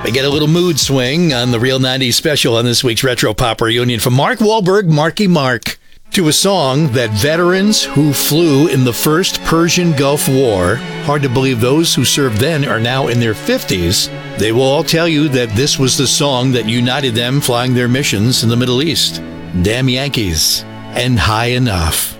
I get a little mood swing on the Real 90s special on this week's Retro Pop Reunion from Mark Wahlberg, Marky Mark, to a song that veterans who flew in the first Persian Gulf War, hard to believe those who served then are now in their 50s, they will all tell you that this was the song that united them flying their missions in the Middle East. Damn Yankees and High Enough.